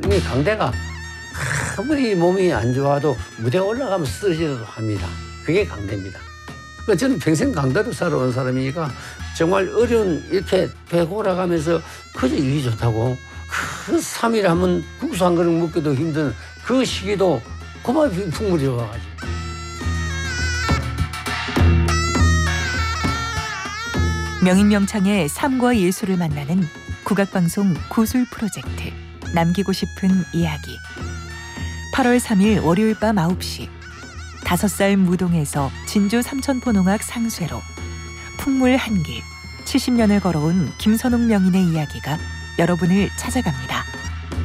이 강대가 아무리 몸이 안 좋아도 무대 올라가면 쓰러지기도 합니다. 그게 강대입니다. 그러니까 저는 평생 강대로 살아온 사람이니까 정말 어려운 이렇게 배 골아가면서 그저 일이 좋다고 그 3일 하면 국수 한 그릇 먹기도 힘든 그 시기도 그만 풍물이 와가지고. 명인명창의 삶과 예술을 만나는 국악방송 구술 프로젝트 남기고 싶은 이야기. 8월 3일 월요일 밤 9시 5살 무동에서 진주 삼천포농악 상쇠로 풍물 한길 70년을 걸어온 김선옥 명인의 이야기가 여러분을 찾아갑니다.